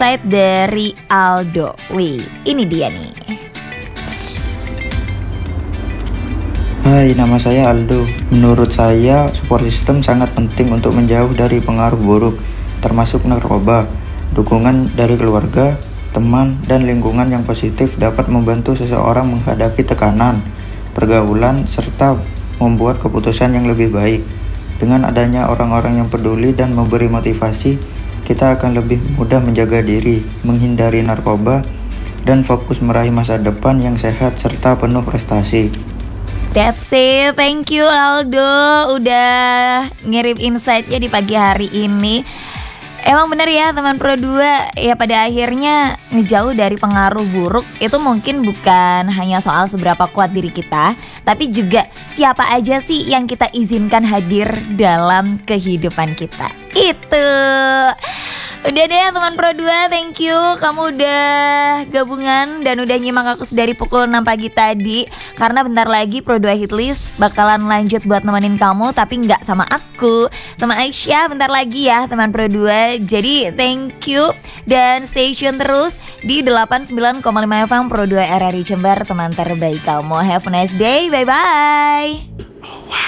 insight dari Aldo. Wih, ini dia nih. Hai, nama saya Aldo. Menurut saya, support system sangat penting untuk menjauh dari pengaruh buruk, termasuk narkoba. Dukungan dari keluarga, teman, dan lingkungan yang positif dapat membantu seseorang menghadapi tekanan, pergaulan, serta membuat keputusan yang lebih baik. Dengan adanya orang-orang yang peduli dan memberi motivasi, kita akan lebih mudah menjaga diri, menghindari narkoba, dan fokus meraih masa depan yang sehat serta penuh prestasi. That's it, thank you Aldo udah ngirim insight-nya di pagi hari ini. Emang bener ya teman Pro 2, ya pada akhirnya ngejauh dari pengaruh buruk itu mungkin bukan hanya soal seberapa kuat diri kita, tapi juga siapa aja sih yang kita izinkan hadir dalam kehidupan kita. Itu. Udah deh teman Pro 2, thank you. Kamu udah gabungan dan udah nyimak aku dari pukul 6 pagi tadi. Karena bentar lagi Pro 2 Hitlist bakalan lanjut buat nemenin kamu, tapi nggak sama aku, sama Aisyah bentar lagi ya teman Pro 2. Jadi thank you dan stay tune terus di 89,5 FM Pro 2 RRI Jember, teman terbaik kamu. Have a nice day, bye-bye.